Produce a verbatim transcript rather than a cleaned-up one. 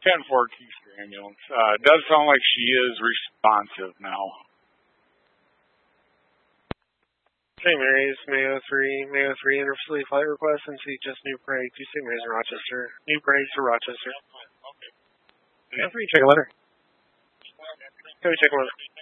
ten four Keystone ambulance. Uh, it does sound like she is responsive now. Saint Mary's, Mayo three, Mayo three, interfacility flight request, and see just New Prague to Saint Mary's in Rochester. New Prague to Rochester. Okay. Mayo three, check a letter. Can we check a letter?